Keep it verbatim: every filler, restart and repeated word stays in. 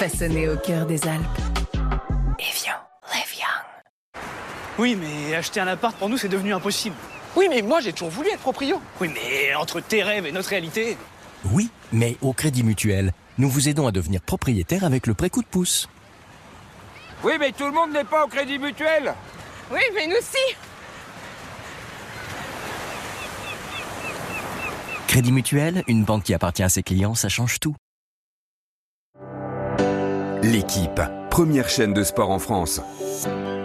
façonné au cœur des Alpes. Evian, live young. Oui, mais acheter un appart pour nous, c'est devenu impossible. Oui, mais moi, j'ai toujours voulu être proprio. Oui, mais entre tes rêves et notre réalité... Oui, mais au Crédit Mutuel, nous vous aidons à devenir propriétaire avec le prêt coup de pouce. Oui, mais tout le monde n'est pas au Crédit Mutuel. Oui, mais nous si. Crédit Mutuel, une banque qui appartient à ses clients, ça change tout. L'équipe, première chaîne de sport en France.